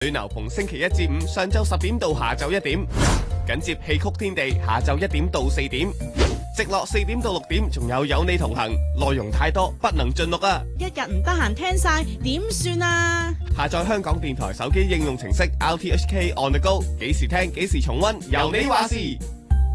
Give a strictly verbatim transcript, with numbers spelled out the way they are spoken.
女流逢星期一至五上晝十點到下晝一點，緊接戲曲天地下晝一點到四點，直落四點到六點，仲有有你同行，內容太多不能盡錄啊！ 一日唔得閒聽晒點算啊？ 下載香港電台手機應用程式 R T H K On The Go， 幾時聽幾時重溫，由你話事。